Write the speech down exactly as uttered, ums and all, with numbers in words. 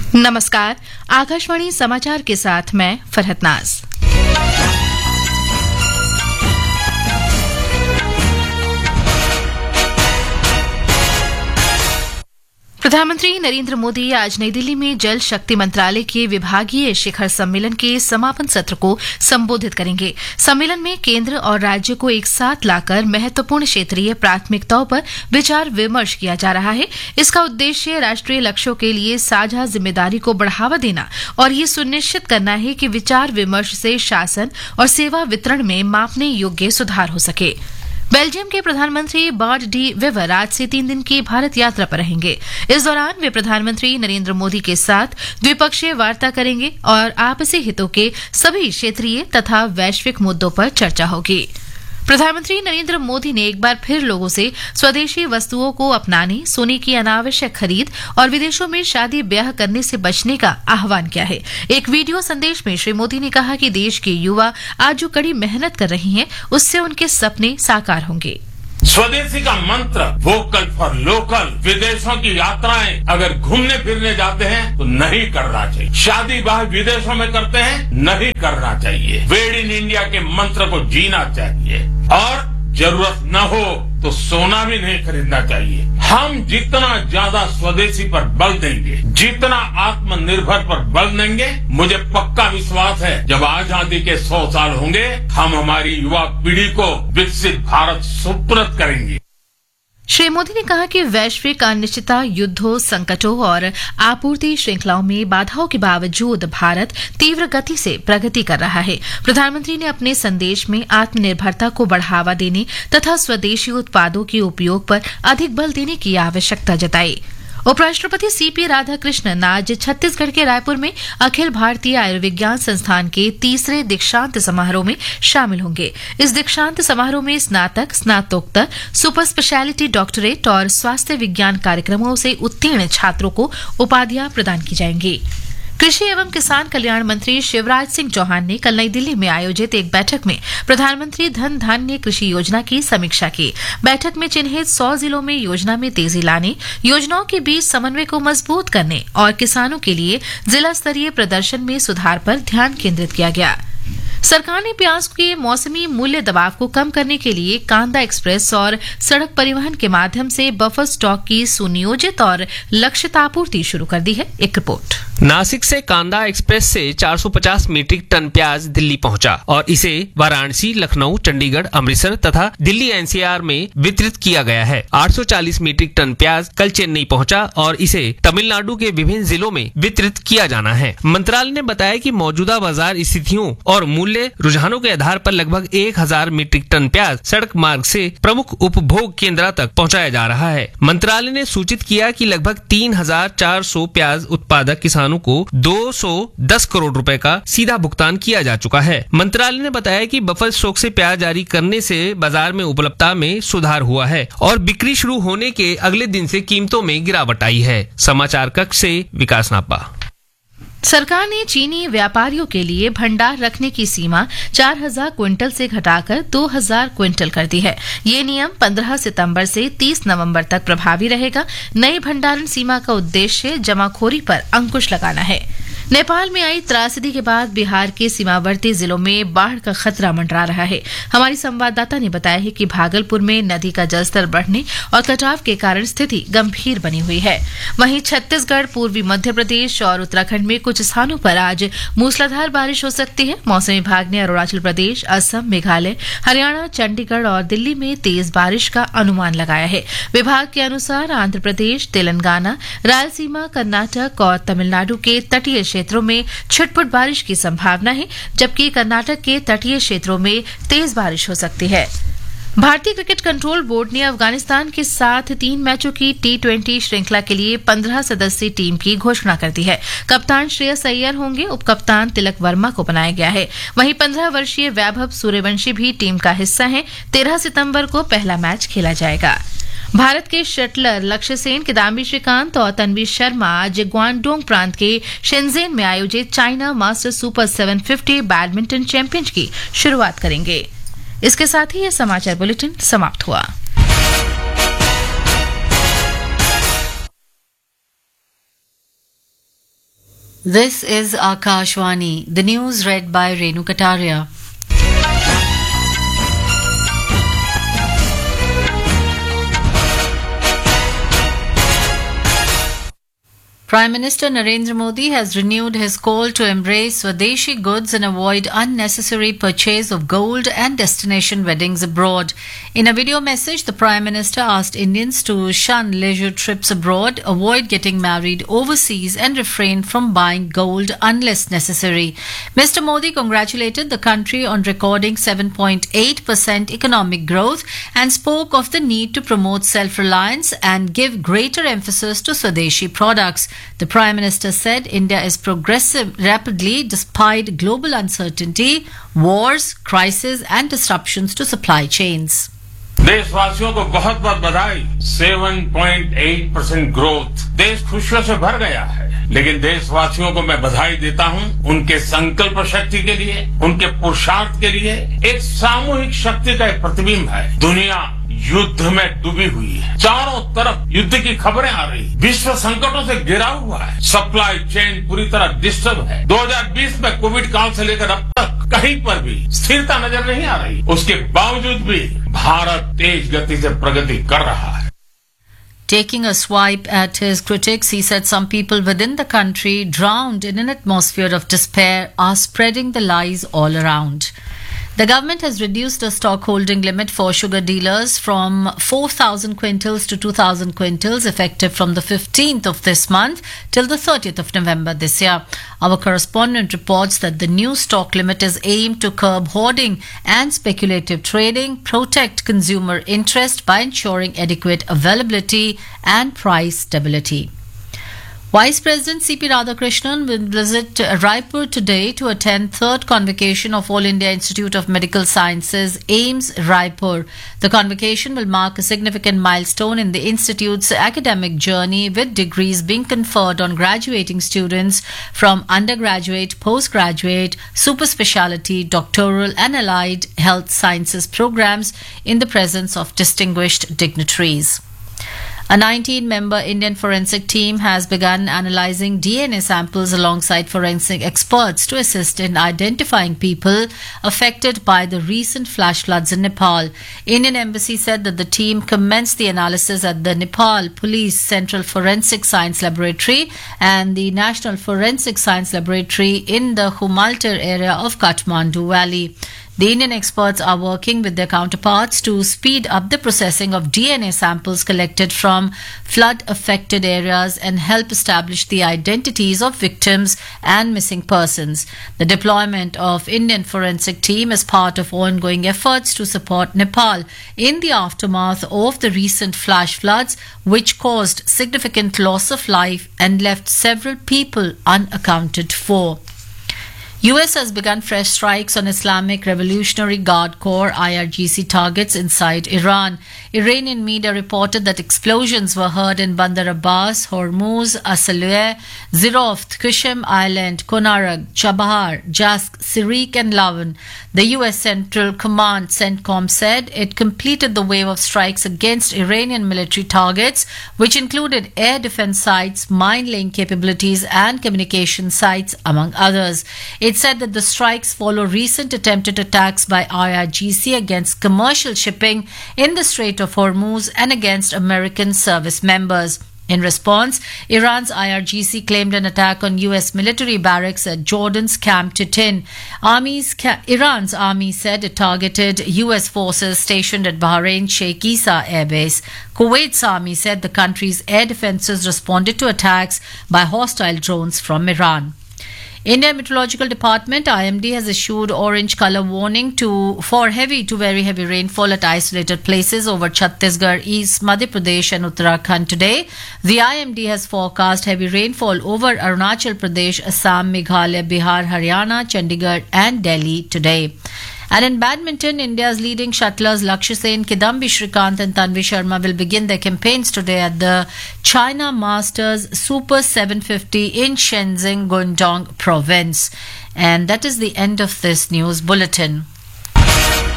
नमस्कार, आकाशवाणी समाचार के साथ मैं फरहत नाज। प्रधानमंत्री नरेंद्र मोदी आज नई दिल्ली में जल शक्ति मंत्रालय के विभागीय शिखर सम्मेलन के समापन सत्र को संबोधित करेंगे। सम्मेलन में केंद्र और राज्य को एक साथ लाकर महत्वपूर्ण क्षेत्रीय प्राथमिकताओं पर विचार विमर्श किया जा रहा है। इसका उद्देश्य राष्ट्रीय लक्ष्यों के लिए साझा जिम्मेदारी को बढ़ावा देना और ये सुनिश्चित करना है कि विचार विमर्श से शासन और सेवा वितरण में मापने योग्य सुधार हो सके। बेल्जियम के प्रधानमंत्री बार्ट डी वेवर आज से तीन दिन की भारत यात्रा पर रहेंगे। इस दौरान वे प्रधानमंत्री नरेंद्र मोदी के साथ द्विपक्षीय वार्ता करेंगे और आपसी हितों के सभी क्षेत्रीय तथा वैश्विक मुद्दों पर चर्चा होगी। प्रधानमंत्री नरेंद्र मोदी ने एक बार फिर लोगों से स्वदेशी वस्तुओं को अपनाने, सोने की अनावश्यक खरीद और विदेशों में शादी ब्याह करने से बचने का आह्वान किया है। एक वीडियो संदेश में श्री मोदी ने कहा कि देश के युवा आज जो कड़ी मेहनत कर रहे हैं, उससे उनके सपने साकार होंगे। स्वदेशी का मंत्र वोकल फॉर लोकल, विदेशों की यात्राएं अगर घूमने फिरने जाते हैं तो नहीं करना चाहिए। शादी ब्याह विदेशों में करते हैं, नहीं करना चाहिए। मेड इन इंडिया के मंत्र को जीना चाहिए और जरूरत न हो तो सोना भी नहीं खरीदना चाहिए। हम जितना ज्यादा स्वदेशी पर बल देंगे, जितना आत्मनिर्भर पर बल देंगे, मुझे पक्का विश्वास है जब आजादी के सौ साल होंगे, हम हमारी युवा पीढ़ी को विकसित भारत सुपुर्द करेंगे। श्री मोदी ने कहा कि वैश्विक अनिश्चितता, युद्धों, संकटों और आपूर्ति श्रृंखलाओं में बाधाओं के बावजूद भारत तीव्र गति से प्रगति कर रहा है। प्रधानमंत्री ने अपने संदेश में आत्मनिर्भरता को बढ़ावा देने तथा स्वदेशी उत्पादों के उपयोग पर अधिक बल देने की आवश्यकता जताई। उपराष्ट्रपति सीपी राधाकृष्णन आज छत्तीसगढ़ के रायपुर में अखिल भारतीय आयुर्विज्ञान संस्थान के तीसरे दीक्षांत समारोह में शामिल होंगे। इस दीक्षांत समारोह में स्नातक, स्नातकोत्तर, सुपर स्पेशलिटी डॉक्टरेट और स्वास्थ्य विज्ञान कार्यक्रमों से उत्तीर्ण छात्रों को उपाधियां प्रदान की जाएंगी। कृषि एवं किसान कल्याण मंत्री शिवराज सिंह चौहान ने कल नई दिल्ली में आयोजित एक बैठक में प्रधानमंत्री धन धान्य कृषि योजना की समीक्षा की। बैठक में चिन्हित सौ जिलों में योजना में तेजी लाने, योजनाओं के बीच समन्वय को मजबूत करने और किसानों के लिए जिला स्तरीय प्रदर्शन में सुधार पर ध्यान केंद्रित किया गया। सरकार ने प्याज के मौसमी मूल्य दबाव को कम करने के लिए कांदा एक्सप्रेस और सड़क परिवहन के माध्यम से बफर स्टॉक की सुनियोजित और लक्षित आपूर्ति शुरू कर दी है। एक रिपोर्ट। नासिक से कांदा एक्सप्रेस से चार सौ पचास मीट्रिक टन प्याज दिल्ली पहुंचा और इसे वाराणसी, लखनऊ, चंडीगढ़, अमृतसर तथा दिल्ली एनसीआर में वितरित किया गया है। आठ सौ चालीस मीट्रिक टन प्याज कल चेन्नई पहुंचा और इसे तमिलनाडु के विभिन्न जिलों में वितरित किया जाना है। मंत्रालय ने बताया कि मौजूदा बाजार स्थितियों और मूल्य रुझानों के आधार पर लगभग एक हजार मीट्रिक टन प्याज सड़क मार्ग से प्रमुख उपभोग केंद्रों तक पहुंचाया जा रहा है। मंत्रालय ने सूचित किया कि लगभग तीन हजार चार सौ प्याज उत्पादक किसानों को दो सौ दस करोड़ रुपए का सीधा भुगतान किया जा चुका है। मंत्रालय ने बताया कि बफर स्टॉक से प्याज जारी करने से बाजार में उपलब्धता में सुधार हुआ है और बिक्री शुरू होने के अगले दिन से कीमतों में गिरावट आई है। समाचार कक्ष से विकास नापा। सरकार ने चीनी व्यापारियों के लिए भंडार रखने की सीमा चार हजार क्विंटल से घटाकर दो हजार क्विंटल कर दी है। ये नियम पंद्रह सितंबर से तीस नवंबर तक प्रभावी रहेगा। नई भंडारण सीमा का उद्देश्य जमाखोरी पर अंकुश लगाना है। नेपाल में आई त्रासदी के बाद बिहार के सीमावर्ती जिलों में बाढ़ का खतरा मंडरा रहा है। हमारी संवाददाता ने बताया है कि भागलपुर में नदी का जलस्तर बढ़ने और कटाव के कारण स्थिति गंभीर बनी हुई है। वहीं छत्तीसगढ़, पूर्वी मध्य प्रदेश और उत्तराखंड में कुछ स्थानों पर आज मूसलाधार बारिश हो सकती है। मौसम विभाग ने अरुणाचल प्रदेश, असम, मेघालय, हरियाणा, चंडीगढ़ और दिल्ली में तेज बारिश का अनुमान लगाया है। विभाग के अनुसार आंध्र प्रदेश, तेलंगाना, रायलसीमा, कर्नाटक और तमिलनाडु के तटीय क्षेत्रों में छिटपुट बारिश की संभावना है, जबकि कर्नाटक के तटीय क्षेत्रों में तेज बारिश हो सकती है। भारतीय क्रिकेट कंट्रोल बोर्ड ने अफगानिस्तान के साथ तीन मैचों की टी ट्वेंटी श्रृंखला के लिए पंद्रह सदस्यीय टीम की घोषणा कर दी है। कप्तान श्रेयस अय्यर होंगे, उपकप्तान तिलक वर्मा को बनाया गया है। वहीं पंद्रह वर्षीय वैभव सूर्यवंशी भी टीम का हिस्सा है। तेरह सितंबर को पहला मैच खेला जाएगा। भारत के शटलर लक्ष्य सेन, किदाम्बी श्रीकांत और तन्वी शर्मा आज ग्वांगडोंग प्रांत के शेनजेन में आयोजित China master super seven fifty badminton championship की शुरुआत करेंगे। इसके साथ ही यह समाचार बुलेटिन समाप्त हुआ। This is Akashwani, the news read by Renu Kataria. Prime Minister Narendra Modi has renewed his call to embrace Swadeshi goods and avoid unnecessary purchase of gold and destination weddings abroad. In a video message, the Prime Minister asked Indians to shun leisure trips abroad, avoid getting married overseas and refrain from buying gold unless necessary. Mister Modi congratulated the country on recording seven point eight percent economic growth and spoke of the need to promote self-reliance and give greater emphasis to Swadeshi products. The Prime Minister said India is progressing rapidly despite global uncertainty, wars, crises and disruptions to supply chains. देशवासियों को बहुत बहुत बधाई। सात point आठ percent growth, देश खुशियों से भर गया है। लेकिन देशवासियों को मैं बधाई देता हूं उनके संकल्प शक्ति के लिए, उनके पुरुषार्थ के लिए। एक सामूहिक शक्ति का एक प्रतिबिंब है। दुनिया युद्ध में डूबी हुई है, चारों तरफ युद्ध की खबरें आ रही, विश्व संकटों से घिरा हुआ है, सप्लाई चेन पूरी तरह डिस्टर्ब है। दो हज़ार बीस में कोविड काल से लेकर अब तक कहीं पर भी स्थिरता नजर नहीं आ रही। उसके बावजूद भी भारत तेज गति से प्रगति कर रहा है। Taking a swipe at his critics, he said some people within the country, drowned in an atmosphere of despair, are spreading the lies all around. The government has reduced the stock holding limit for sugar dealers from four thousand quintals to two thousand quintals effective from the fifteenth of this month till the thirtieth of November this year. Our correspondent reports that the new stock limit is aimed to curb hoarding and speculative trading, protect consumer interest by ensuring adequate availability and price stability. Vice President C P Radhakrishnan will visit Raipur today to attend third convocation of All India Institute of Medical Sciences, AIIMS Raipur. The convocation will mark a significant milestone in the institute's academic journey, with degrees being conferred on graduating students from undergraduate, postgraduate, super specialty, doctoral and allied health sciences programs in the presence of distinguished dignitaries. A nineteen-member Indian forensic team has begun analyzing D N A samples alongside forensic experts to assist in identifying people affected by the recent flash floods in Nepal. Indian Embassy said that the team commenced the analysis at the Nepal Police Central Forensic Science Laboratory and the National Forensic Science Laboratory in the Humaltir area of Kathmandu Valley. The Indian experts are working with their counterparts to speed up the processing of D N A samples collected from flood-affected areas and help establish the identities of victims and missing persons. The deployment of Indian forensic team is part of ongoing efforts to support Nepal in the aftermath of the recent flash floods, which caused significant loss of life and left several people unaccounted for. U S has begun fresh strikes on Islamic Revolutionary Guard Corps I R G C targets inside Iran. Iranian media reported that explosions were heard in Bandar Abbas, Hormuz, Asalueh, Zirovt, Qushm Island, Konarag, Chabahar, Jask, Sirik and Lavan. The U S Central Command CENTCOM said it completed the wave of strikes against Iranian military targets, which included air defense sites, mine-laying capabilities and communication sites, among others. It said that the strikes follow recent attempted attacks by I R G C against commercial shipping in the Strait of Hormuz and against American service members. In response, Iran's I R G C claimed an attack on U S military barracks at Jordan's Camp Titin. Army's ca- Iran's army said it targeted U S forces stationed at Bahrain's Sheikh Issa Air Base. Kuwait's army said the country's air defenses responded to attacks by hostile drones from Iran. Indian Meteorological Department I M D has issued orange color warning to for heavy to very heavy rainfall at isolated places over Chhattisgarh, East Madhya Pradesh and Uttarakhand today. The I M D has forecast heavy rainfall over Arunachal Pradesh, Assam, Meghalaya, Bihar, Haryana, Chandigarh and Delhi today. And in badminton, India's leading shuttlers Lakshya Sen, Kidambi Shrikant and Tanvi Sharma will begin their campaigns today at the China Masters Super seven fifty in Shenzhen, Guangdong province. And that is the end of this news bulletin.